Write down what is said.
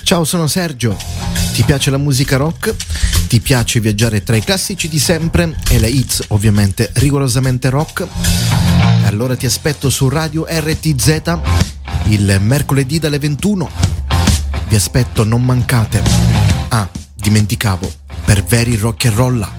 Ciao, sono Sergio. Ti piace la musica rock? Ti piace viaggiare tra i classici di sempre e le hits ovviamente rigorosamente rock? Allora ti aspetto su Radio RTZ il mercoledì dalle 21. Vi aspetto, non mancate. Ah, dimenticavo, per veri rock and roll.